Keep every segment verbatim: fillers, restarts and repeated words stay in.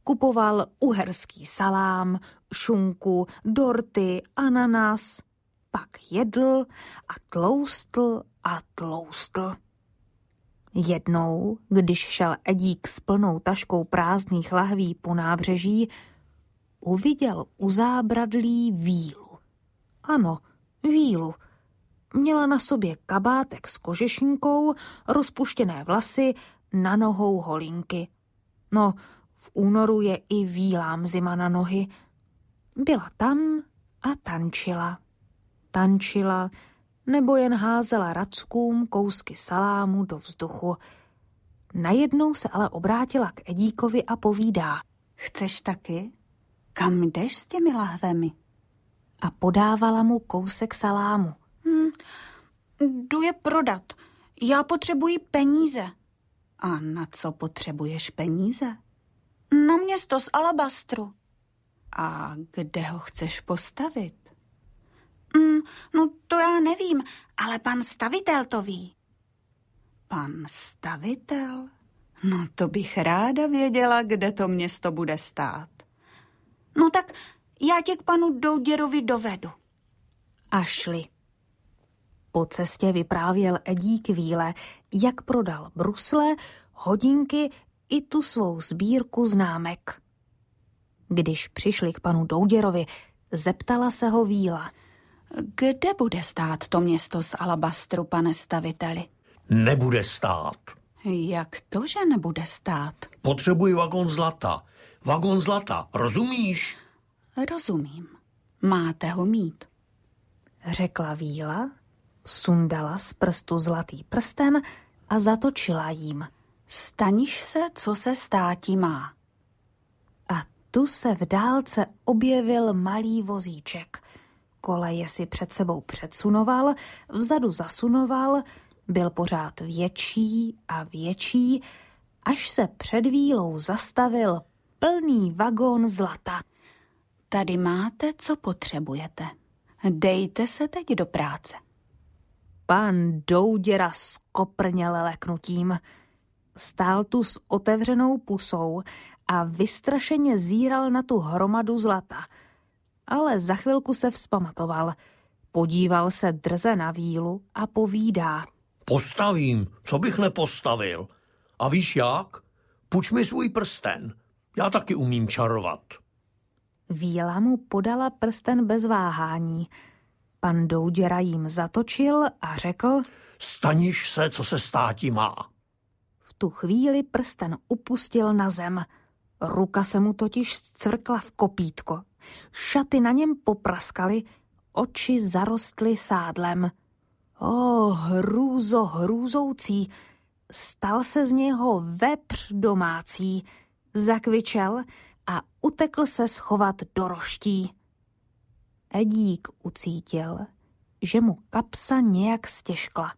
Nakupoval uherský salám, šunku, dorty, ananas, pak jedl a tloustl a tloustl. Jednou, když šel Edík s plnou taškou prázdných lahví po nábřeží, uviděl u zábradlí vílu. Ano, vílu. Měla na sobě kabátek s kožešinkou, rozpuštěné vlasy, na nohou holinky. No, v únoru je i vílám zima na nohy. Byla tam a tančila. Tančila, nebo jen házela rackům kousky salámu do vzduchu. Najednou se ale obrátila k Edíkovi a povídá. Chceš taky? Kam jdeš s těmi lahvemi? A podávala mu kousek salámu. Hmm, jdu je prodat. Já potřebuji peníze. A na co potřebuješ peníze? Na město z alabastru. A kde ho chceš postavit? Mm, no to já nevím, ale pan stavitel to ví. Pan stavitel? No to bych ráda věděla, kde to město bude stát. No tak já tě k panu Douděrovi dovedu. A šli. Po cestě vyprávěl Edík Víle, jak prodal brusle, hodinky i tu svou sbírku známek. Když přišli k panu Douděrovi, zeptala se ho Víla. Kde bude stát to město z alabastru, pane staviteli? Nebude stát. Jak to, že nebude stát? Potřebuji vagon zlata. Vagon zlata, rozumíš? Rozumím. Máte ho mít. Řekla Víla, sundala z prstu zlatý prsten a zatočila jím. Staniš se, co se státi má. A tu se v dálce objevil malý vozíček. Koleje si před sebou předsunoval, vzadu zasunoval, byl pořád větší a větší, až se před Vílou zastavil plný vagón zlata. Tady máte, co potřebujete. Dejte se teď do práce. Pan Douděra skoprněl leknutím. Stál tu s otevřenou pusou a vystrašeně zíral na tu hromadu zlata. Ale za chvilku se vzpamatoval. Podíval se drze na Vílu a povídá. Postavím, co bych nepostavil. A víš jak? Puč mi svůj prsten. Já taky umím čarovat. Víla mu podala prsten bez váhání. Pan Douděra jim zatočil a řekl. Staniš se, co se státi má. V tu chvíli prsten upustil na zem. Ruka se mu totiž zcvrkla v kopítko. Šaty na něm popraskaly, oči zarostly sádlem. O, hrůzo hrůzoucí, stal se z něho vepř domácí, zakvičel a utekl se schovat do roští. Edík ucítil, že mu kapsa nějak stěžkla.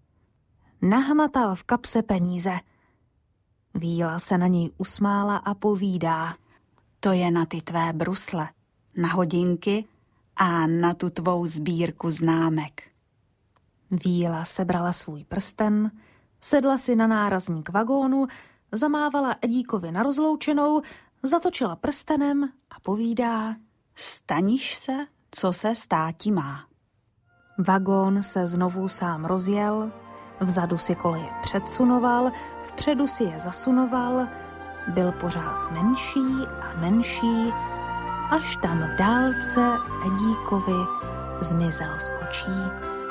Nahmatal v kapse peníze. Víla se na něj usmála a povídá. To je na ty tvé brusle, na hodinky a na tu tvou sbírku známek. Víla sebrala svůj prsten, sedla si na nárazník vagónu, zamávala Edíkovi na rozloučenou, zatočila prstenem a povídá. Staniš se, co se státi má. Vagón se znovu sám rozjel, vzadu si koleje předsunoval, vpředu si je zasunoval, byl pořád menší a menší, až tam v dálce Edíkovi zmizel z očí.